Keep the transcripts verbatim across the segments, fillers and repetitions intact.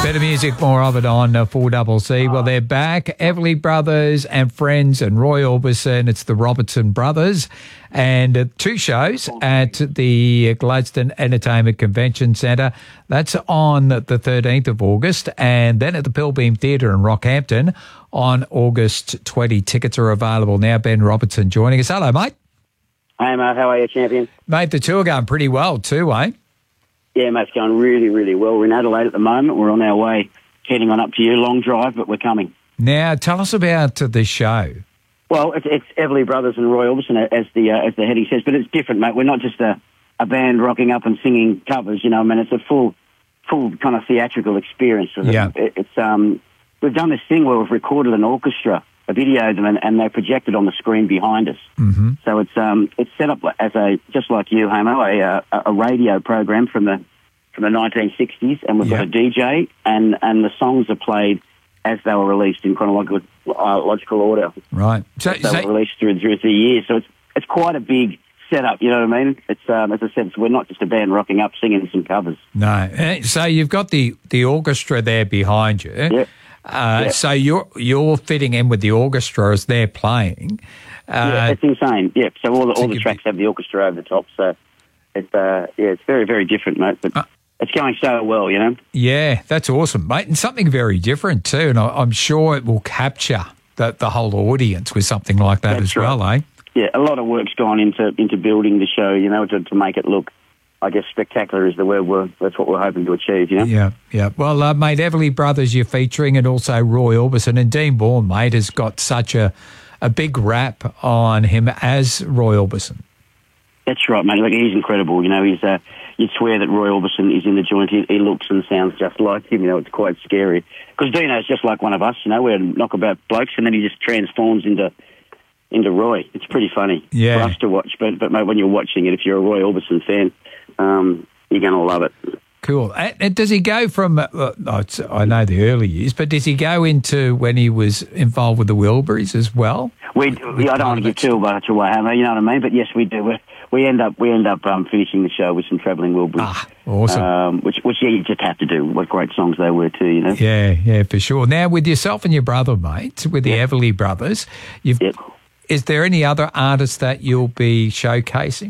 Better music, more of it on uh, four C C. Well, they're back. Everly Brothers and Friends and Roy Orbison. It's the Robertson Brothers. And uh, two shows at the Gladstone Entertainment Convention Centre. That's on the thirteenth of August. And then at the Pilbeam Theatre in Rockhampton on August twentieth. Tickets are available now. Ben Robertson joining us. Hello, mate. Hey, mate. How are you, champion? Mate, the tour going pretty well too, eh? Yeah, mate, it's going really, really well. We're in Adelaide at the moment. We're on our way, heading on up to you. Long drive, but we're coming. Now, tell us about the show. Well, it's, it's Everly Brothers and Roy Orbison, as the uh, as the heading says, but it's different, mate. We're not just a, a band rocking up and singing covers, you know. I mean, it's a full, full kind of theatrical experience. Yeah. It, it's um, we've done this thing where we've recorded an orchestra, a video them, and, and they're projected on the screen behind us. Mm-hmm. So it's um, it's set up as a just like you, Homo, a a, a radio program from the from the nineteen sixties, and we've Yeah. got a D J, and and the songs are played as they were released in chronological uh, logical order. Right. So, They so were released through through the years, so it's it's quite a big setup. You know what I mean? It's um, as I said, we're not just a band rocking up singing some covers. no. Eh, So you've got the, the orchestra there behind you. Yeah. Uh, Yeah. So you're you're fitting in with the orchestra as they're playing. Yeah, Uh, it's insane. Yeah, so all the all the you- tracks have the orchestra over the top. So it's uh, yeah, it's very very different, mate. But Uh, it's going so well, you know. yeah, that's awesome, mate, and something very different too. And I, I'm sure it will capture the the whole audience with something like that That's as well, eh? Yeah, a lot of work's gone into into building the show, you know, to, to make it look, I guess, spectacular is the word. We're, that's what we're hoping to achieve, you know. Yeah, yeah. Well, uh, mate, Everly Brothers you're featuring, and also Roy Orbison, and Dean Bourne, mate, has got such a a big rap on him as Roy Orbison. That's right, mate. Like, he's incredible. You know, he's uh, you'd swear that Roy Orbison is in the joint. He, he looks and sounds just like him. You know, it's quite scary. Because Dino's just like one of us. You know, we're knockabout blokes, and then he just transforms into into Roy. It's pretty funny Yeah. for us to watch. But but mate, when you're watching it, if you're a Roy Orbison fan, um, you're going to love it. Cool. And, and does he go from, uh, oh, it's, I know the early years, but does he go into when he was involved with the Wilburys as well? We, we I don't want to give too much away, Hammer, you know what I mean? But yes, we do. We, we end up we end up um, finishing the show with some travelling Wilburys. Ah, awesome. Um, which, which yeah, you just have to do. What great songs they were too, you know? Yeah, yeah, for sure. Now, with yourself and your brother, mate, with the Yep. Everly Brothers, you've, Yep. is there any other artists that you'll be showcasing?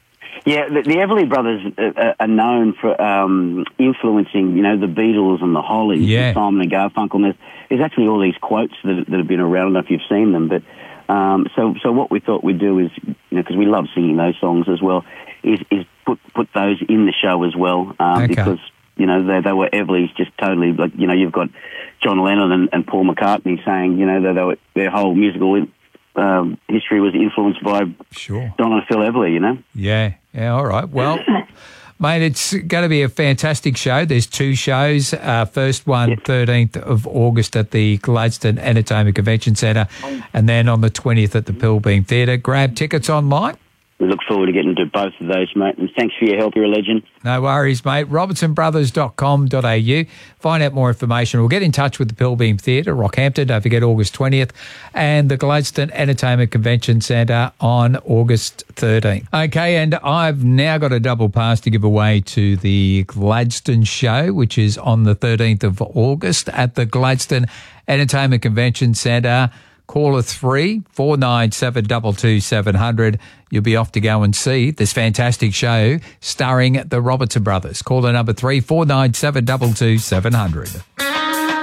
Yeah, the, the Everly Brothers are, are known for um, influencing, you know, the Beatles and the Hollies, Yeah. and Simon and Garfunkel. And there's, there's actually all these quotes that, that have been around. I don't know if you've seen them, but um, so so what we thought we'd do is, you know, because we love singing those songs as well, is is put put those in the show as well, um, Okay. because you know they they were Everly's just totally like, you know, you've got John Lennon and, and Paul McCartney saying, you know, that they were, their whole musical um, history was influenced by Sure. Don and Phil Everly, you know. Yeah, yeah, all right. Well, mate, it's going to be a fantastic show. There's two shows. Uh, first one, thirteenth of August at the Gladstone Entertainment Convention Centre, and then on the twentieth at the Pilbeam Theatre. Grab tickets online. We look forward to getting to both of those, mate. And thanks for your help. You're a legend. No worries, mate. robertson brothers dot com dot a u. Find out more information. We'll get in touch with the Pilbeam Theatre, Rockhampton. Don't forget August twentieth, and the Gladstone Entertainment Convention Centre on August thirteenth. Okay, and I've now got a double pass to give away to the Gladstone show, which is on the thirteenth of August at the Gladstone Entertainment Convention Centre. Caller three four nine seven two two seven hundred. You'll be off to go and see this fantastic show starring the Robertson Brothers. Caller number three four nine seven two two seven hundred.